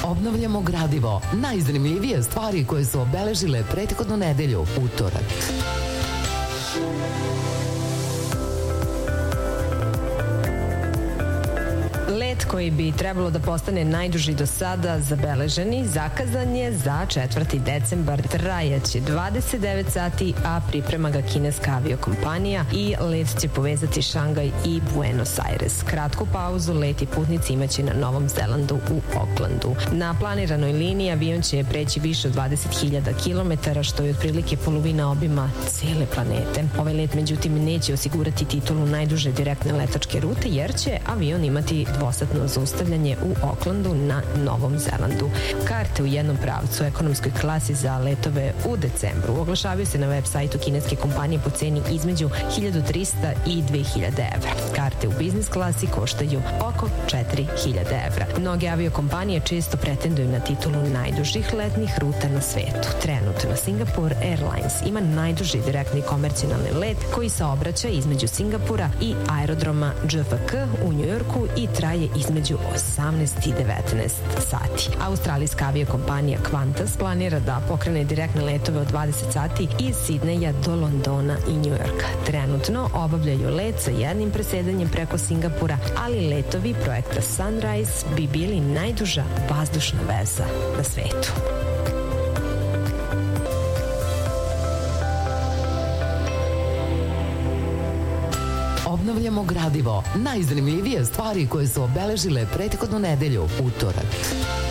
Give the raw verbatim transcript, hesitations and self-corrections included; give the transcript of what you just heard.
Obnavljamo gradivo. Najzanimljivije stvari koje su obeležile prethodnu nedelju, utorak. Let koji bi trebalo da postane najduži do sada zabeleženi zakazan je za četvrti decembar, trajaće dvadeset devet sati, a priprema ga kineska aviokompanija i let će povezati Šangaj i Buenos Aires. Kratku pauzu let i putnici imaće na Novom Zelandu u Aucklandu. Na planiranoj liniji avion će preći više od dvadeset hiljada kilometara, što je otprilike polovina obima cele planete. Ovaj let, međutim, neće osigurati titulu najduže direktne letačke rute, jer će avion imati dvosatno zaustavljanje u Aucklandu na Novom Zelandu. Karte u jednom pravcu ekonomskoj klasi za letove u decembru oglašavaju se na web sajtu kineske kompanije po ceni između hiljadu trista i dve hiljade evra. Karte u biznis klasi koštaju oko četiri hiljade evra. Mnoge aviokompanije često pretenduju na titulu najdužih letnih ruta na svetu. Trenutno Singapore Airlines ima najduži direktni komercijalni let koji saobraća između Singapura i aerodroma J F K u Njujorku i traje između osamnaest i devetnaest sati. Australijska aviokompanija Qantas planira da pokrene direktne letove od dvadeset sati iz Sidneja do Londona i Njujorka. Trenutno obavljaju let sa jednim presedanjem preko Singapura, ali letovi projekta Sunrise bi bili najduža vazdušna veza na svetu. Obnavljamo gradivo. Najzanimljivije stvari koje su obeležile prethodnu nedelju, utorak.